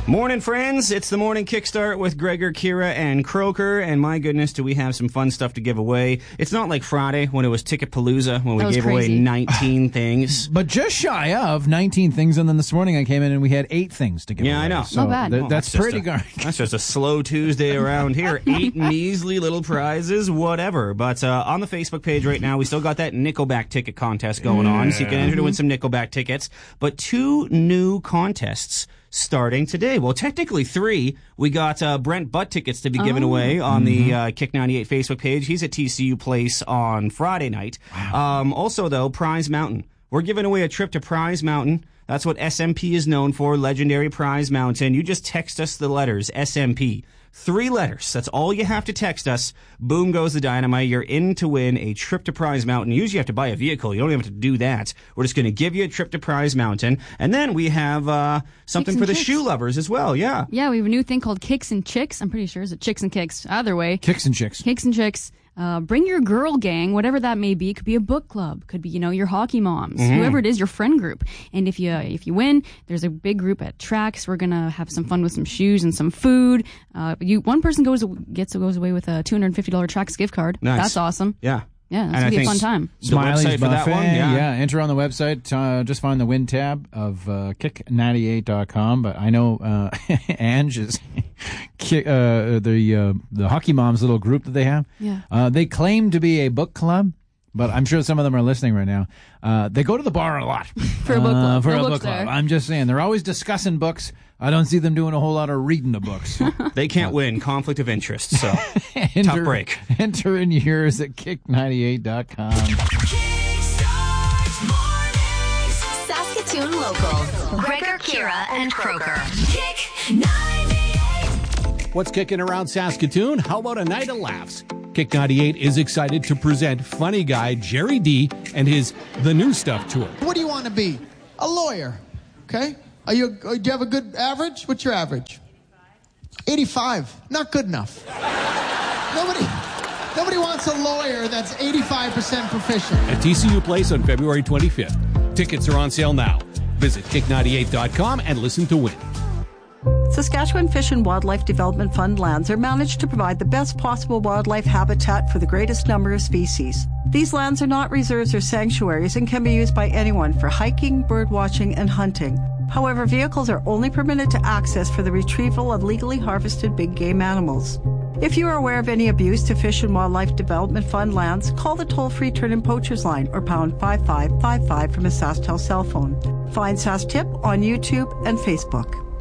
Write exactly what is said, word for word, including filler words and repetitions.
Morning, friends. It's the Morning Kickstart with Gregor, Kira, and Croker. And my goodness, do we have some fun stuff to give away. It's not like Friday when it was Ticketpalooza when we gave crazy. away nineteen things. But just shy of nineteen things. And then this morning I came in and we had eight things to give yeah, away. Yeah, I know. So not bad. Th- well, that's, that's pretty good. good. That's just a slow Tuesday around here. Eight measly little prizes, whatever. But uh, on the Facebook page right now, we still got that Nickelback ticket contest going on. So you can enter to win some Nickelback tickets. But two new contests starting today. Well, technically three. We got uh, Brent Butt tickets to be given oh. away on Mm-hmm. the uh, Kick ninety-eight Facebook page. He's at T C U Place on Friday night. Wow. Um, also, though, Prize Mountain. We're giving away a trip to Prize Mountain. That's what S M P is known for, legendary Prize Mountain. You just text us the letters, S M P. Three letters. That's all you have to text us. Boom goes the dynamite. You're in to win a trip to Prize Mountain. Usually you have to buy a vehicle. You don't even have to do that. We're just going to give you a trip to Prize Mountain. And then we have uh, something for the chicks. shoe lovers as well. Yeah. Yeah, we have a new thing called Kicks and Chicks. I'm pretty sure it's Chicks and Kicks. Either way. Kicks and chicks. Kicks and Chicks. Uh, bring your girl gang, whatever that may be. It could be a book club, could be, you know, your hockey moms, Mm-hmm. whoever it is, your friend group. And if you if you win, there's a big group at Trax. We're gonna have some fun with some shoes and some food. Uh, you one person goes gets goes away with a two hundred fifty dollars Trax gift card. Nice. That's awesome. Yeah. Yeah, that's And I gonna be a think fun time. The Smiley's website for that Buffet. one, yeah. enter on the website. Uh, just find the win tab of uh, kick ninety-eight dot com. But I know uh, Ange is kick, uh, the uh, the Hockey Moms little group that they have. Yeah. Uh, they claim to be a book club, but I'm sure some of them are listening right now. Uh, they go to the bar a lot For a book club. Uh, for No a books book club. there. I'm just saying they're always discussing books. I don't see them doing a whole lot of reading the books. They can't win. Conflict of interest. So enter, tough break. Enter in yours at kick ninety-eight dot com. Saskatoon Local. Gregor, Kira, and Croker. Kick ninety-eight. What's kicking around Saskatoon? How about a night of laughs? Kick ninety-eight is excited to present funny guy Jerry D and his The New Stuff Tour. What do you want to be? A lawyer. Okay? Are you? Do you have a good average? What's your average? eighty-five. Not good enough. Nobody, nobody wants a lawyer that's eighty-five percent proficient. At T C U Place on February twenty-fifth. Tickets are on sale now. Visit kick ninety-eight dot com and listen to win. Saskatchewan Fish and Wildlife Development Fund lands are managed to provide the best possible wildlife habitat for the greatest number of species. These lands are not reserves or sanctuaries and can be used by anyone for hiking, bird watching, and hunting. However, vehicles are only permitted to access for the retrieval of legally harvested big game animals. If you are aware of any abuse to Fish and Wildlife Development Fund lands, call the toll-free Turn-In Poachers line or pound five five five five from a SaskTel cell phone. Find SaskTip on YouTube and Facebook.